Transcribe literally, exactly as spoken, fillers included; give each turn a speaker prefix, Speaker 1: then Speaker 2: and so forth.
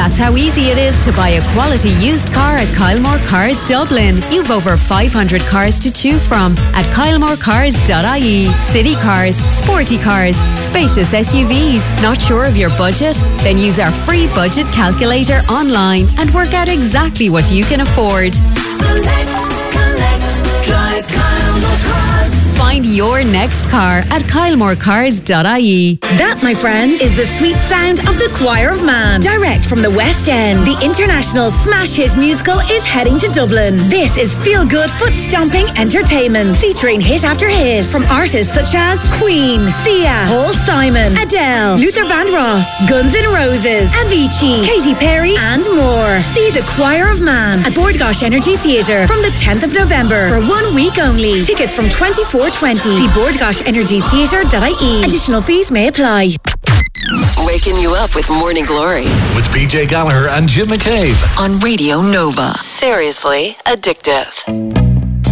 Speaker 1: That's how easy it is to buy a quality used car at Kylemore Cars Dublin. You've over five hundred cars to choose from at kylemore cars dot I E. City cars, sporty cars, spacious S U Vs. Not sure of your budget? Then use our free budget calculator online and work out exactly what you can afford.
Speaker 2: Select, collect, drive Kylemore Cars.
Speaker 1: Find your next car at kylemore cars dot I E.
Speaker 3: That, my friends, is the sweet sound of The Choir of Man. Direct from the West End, the international smash hit musical is heading to Dublin. This is feel-good, foot-stomping entertainment, featuring hit after hit from artists such as Queen, Sia, Paul Simon, Adele, Luther Vandross, Guns N' Roses, Avicii, Katy Perry, and more. See The Choir of Man at Bord Gáis Energy Theatre from the tenth of November for one week only. Tickets from twenty-four twenty. See bord gáis energy theatre dot I E. Additional fees may apply.
Speaker 2: Waking you up with Morning Glory.
Speaker 4: With P J Gallagher and Jim McCabe.
Speaker 2: On Radio Nova. Seriously addictive.